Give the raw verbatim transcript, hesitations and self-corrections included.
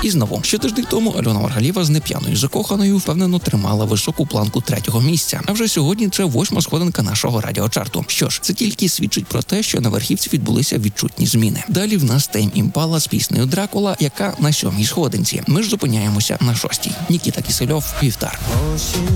І знову, ще тиждень тому Альона Маргалєва з неп'яною закоханою впевнено тримала високу планку третього місця. А вже сьогодні це восьма сходинка нашого радіочарту. Що ж, це тільки свідчить про те, що на верхівці відбулися відчутні зміни. Далі в нас Тейм Імпала з піснею «Дракула», яка на сьомій сходинці. Ми ж зупиняємося на шостій. Нікіта Кисельов, «Вівтар».